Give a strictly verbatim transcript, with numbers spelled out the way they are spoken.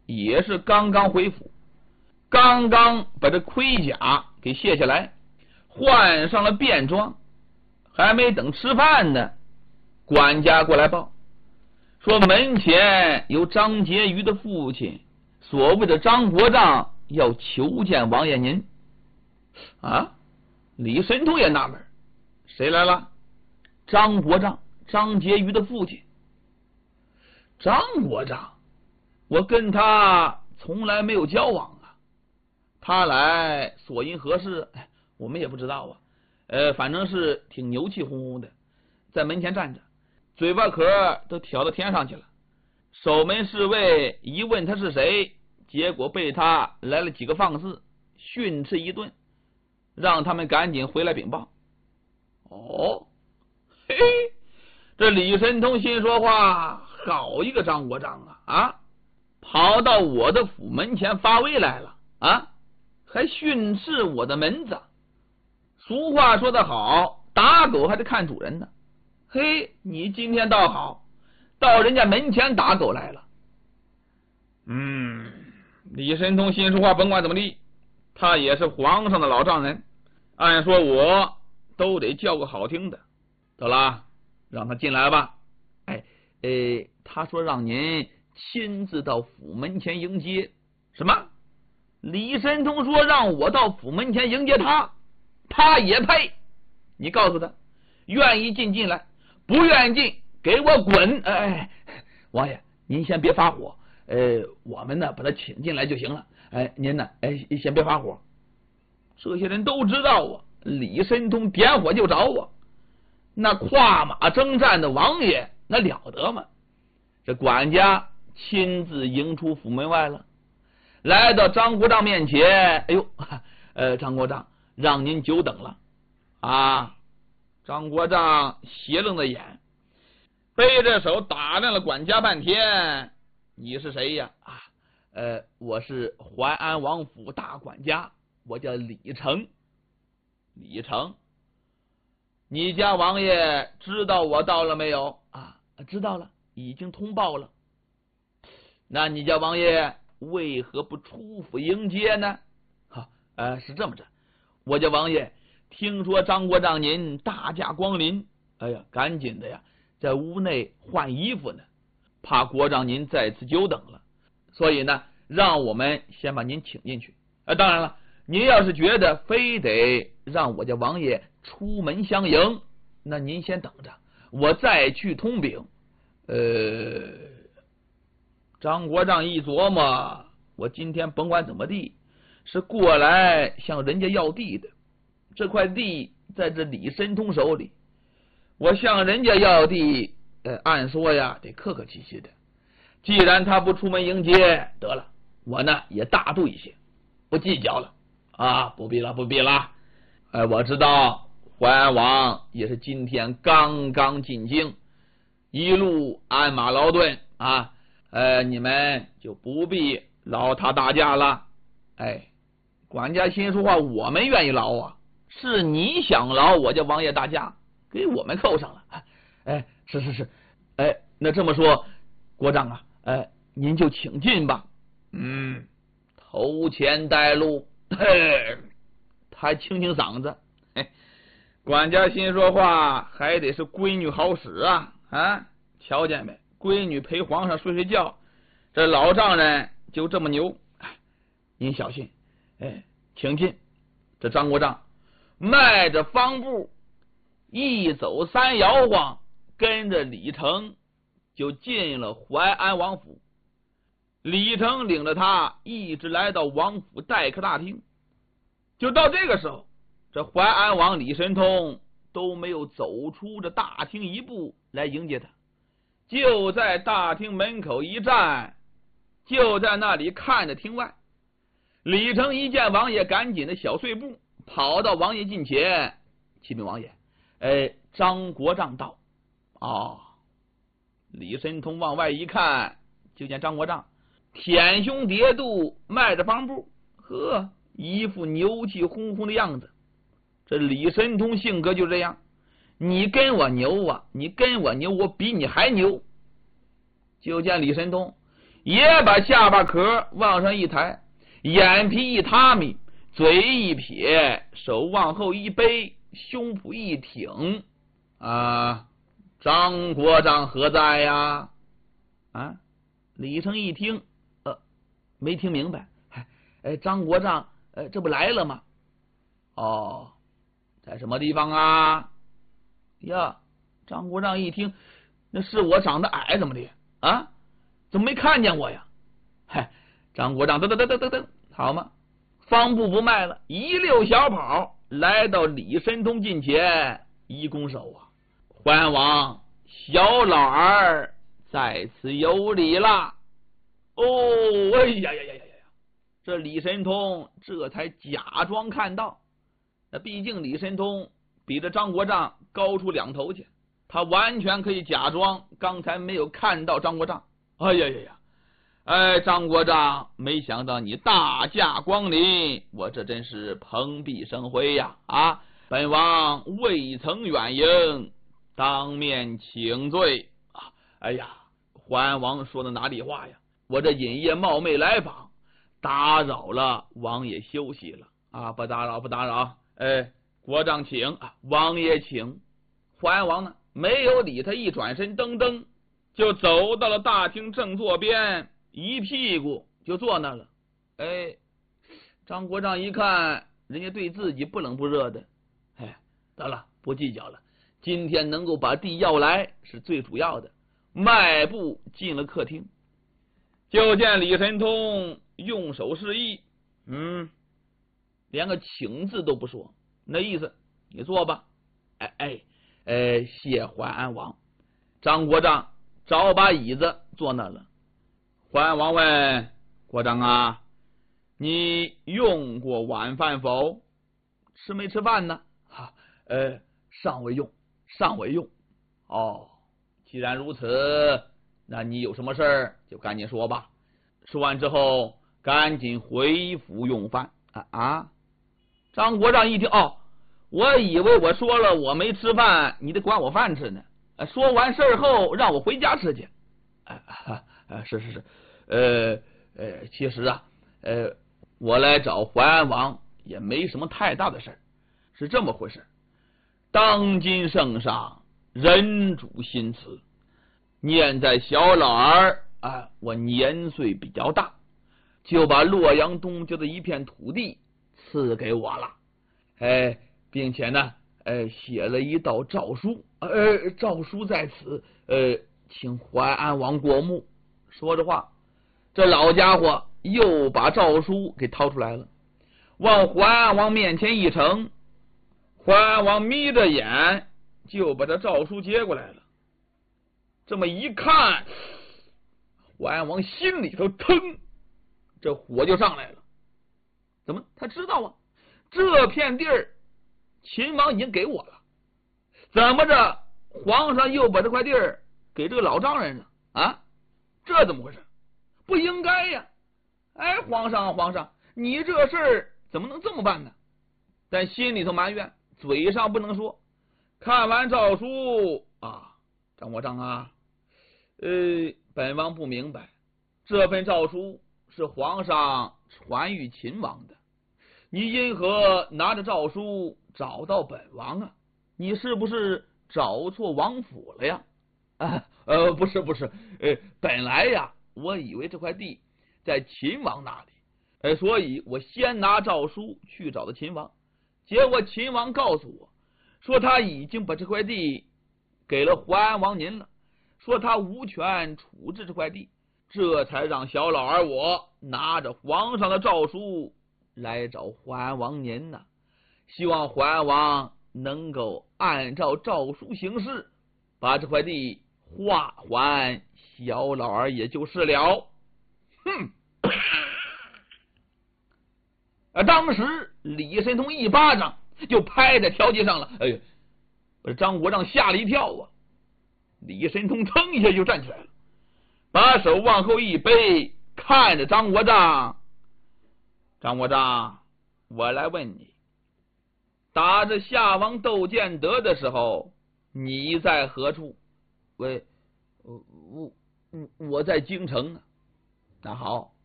也是刚刚回府，刚刚把这盔甲给卸下来，换上了便装，还没等吃饭呢，管家过来报说门前有张婕妤的父亲，所谓的张国丈要求见王爷您。啊，李神通也纳闷，谁来了？张国丈，张婕妤的父亲。张国丈，我跟他从来没有交往啊，他来所因何事，我们也不知道啊。呃，反正是挺牛气哄哄的，在门前站着，嘴巴壳都挑到天上去了。守门侍卫一问他是谁，结果被他来了几个放肆，训斥一顿，让他们赶紧回来禀报。哦，嘿，这李神通心说话，好一个张国丈啊啊！跑到我的府门前发威来了啊，还训斥我的门子。俗话说得好，打狗还得看主人呢。嘿，你今天倒好，到人家门前打狗来了。嗯，李神通心说话，甭管怎么地，他也是皇上的老丈人，按说我都得叫个好听的。得了，让他进来吧。哎，呃，他说让您亲自到府门前迎接。什么？李神通说让我到府门前迎接他，他也配？你告诉他，愿意进进来，不愿意进给我滚！哎，王爷您先别发火，呃，我们呢把他请进来就行了。哎，您呢，哎，先别发火。这些人都知道啊，李神通点火就着啊，那跨马征战的王爷那了得吗？这管家亲自迎出府门外了，来到张国丈面前。哎呦，呃，张国丈，让您久等了啊！张国丈斜愣着眼，背着手打量了管家半天。你是谁呀？啊，呃，我是淮安王府大管家，我叫李成。李成，你家王爷知道我到了没有？啊，知道了，已经通报了。那你家王爷为何不出府迎接呢？哈，呃，是这么着，我家王爷听说张国丈您大驾光临，哎呀，赶紧的呀，在屋内换衣服呢，怕国丈您在此久等了，所以呢，让我们先把您请进去。呃，当然了，您要是觉得非得让我家王爷出门相迎，那您先等着，我再去通禀。呃，张国丈一琢磨，我今天甭管怎么地，是过来向人家要地的，这块地在这李神通手里，我向人家要地，呃，按说呀得客客气气的。既然他不出门迎接，得了，我呢也大度一些，不计较了啊，不必了，不必了。哎，我知道淮安王也是今天刚刚进京，一路鞍马劳顿啊，呃，你们就不必劳他大驾了。哎，管家心说话，我们愿意劳啊，是你想劳我家王爷大驾，给我们扣上了。哎，是是是，哎，那这么说，国丈啊，哎，您就请进吧。嗯，头前带路。嘿，他还清清嗓子。嘿，管家心说话，还得是闺女好使啊啊！瞧见没？闺女陪皇上睡睡觉，这老丈人就这么牛。您小心，哎，请进。这张国丈迈着方步，一走三摇晃，跟着李成就进了淮安王府。李成领着他一直来到王府待客大厅。就到这个时候，这淮安王李神通都没有走出这大厅一步来迎接他，就在大厅门口一站，就在那里看着厅外。李成一见王爷，赶紧的小碎步跑到王爷近前。启禀王爷，哎，张国丈到。哦，李神通往外一看，就见张国丈舔胸叠肚，迈着方步，呵，一副牛气哄哄的样子。这李神通性格就这样，你跟我牛啊，你跟我牛，我比你还牛。就见李神通也把下巴壳往上一抬，眼皮一塌咪，嘴一撇，手往后一背，胸脯一挺，啊，张国璋何在呀？啊，李成一听，呃，没听明白，哎，张国璋，呃，这不来了吗？哦，在什么地方啊？呀，张国璋一听，那是我长得矮怎么的啊？怎么没看见我呀？嗨，张国璋噔噔噔噔噔噔，好嘛，方步不迈了，一溜小跑来到李神通近前，一拱手啊，桓王，小老儿在此有礼啦。哦，哎呀呀呀呀呀！这李神通这才假装看到，那毕竟李神通比这张国璋高出两头去，他完全可以假装刚才没有看到张国璋。哎呀呀呀！哎，张国璋，没想到你大驾光临，我这真是蓬荜生辉呀！啊，本王未曾远迎，当面请罪啊！哎呀，桓王说的哪里话呀？我这隐夜冒昧来访，打扰了王爷休息了啊！不打扰，不打扰。哎，国璋请啊，王爷请。桓王呢，没有理他，一转身，噔噔就走到了大厅正坐边，一屁股就坐那了。哎，张国璋一看人家对自己不冷不热的，哎，得了，不计较了，今天能够把地要来是最主要的。迈步进了客厅，就见李神通用手示意，嗯，连个请字都不说，那意思你坐吧。哎哎哎，谢桓安王。张国璋找把椅子坐那了。桓王问国璋啊，你用过晚饭否？吃没吃饭呢？哈，呃，尚未用，尚未用。哦，既然如此，那你有什么事儿就赶紧说吧。说完之后，赶紧回府用饭。啊啊！张国璋一听，哦，我以为我说了我没吃饭，你得管我饭吃呢。说完事后让我回家吃去。啊啊，是是是，呃呃，其实啊，呃，我来找桓安王也没什么太大的事儿，是这么回事。当今圣上人主心慈，念在小老儿啊，我年岁比较大，就把洛阳东郊的一片土地赐给我了。哎，并且呢，呃，写了一道诏书，呃，诏书在此，呃，请桓安王过目。说着话，这老家伙又把诏书给掏出来了，往桓安王面前一呈。桓安王眯着眼就把这诏书接过来了。这么一看，桓安王心里头腾，这火就上来了。怎么？他知道啊，这片地儿秦王已经给我了，怎么着皇上又把这块地儿给这个老丈人了啊？这怎么回事？不应该呀！哎，皇上啊，皇上，你这事儿怎么能这么办呢？但心里头埋怨，嘴上不能说。看完诏书啊，张国璋啊，呃，本王不明白，这份诏书是皇上传谕秦王的，你因何拿着诏书找到本王啊？你是不是找错王府了呀？啊，呃，不是不是，呃，本来呀，我以为这块地在秦王那里，呃，所以我先拿诏书去找的秦王，结果秦王告诉我说他已经把这块地给了桓安王您了，说他无权处置这块地，这才让小老儿我拿着皇上的诏书来找桓安王您呢，希望桓安王能够按照诏书行事，把这块地划还小老儿也就是了。哼！啊！当时李神通一巴掌就拍在条街上了。哎呀，把张国璋吓了一跳啊！李神通腾一下就站起来了，把手往后一背，看着张国璋。张国璋，我来问你，打着夏王窦建德的时候，你在何处？喂，我我我在京城啊。 那好。